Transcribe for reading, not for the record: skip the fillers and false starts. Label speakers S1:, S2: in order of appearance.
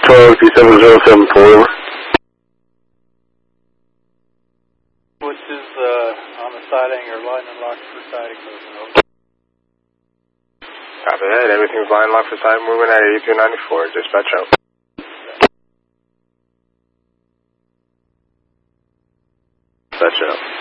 S1: 12, C7074.
S2: Which is on the siding or line and locked for siding.
S3: Copy that. Everything's line locked for siding. Moving at 8294. Dispatch out. Dispatch out.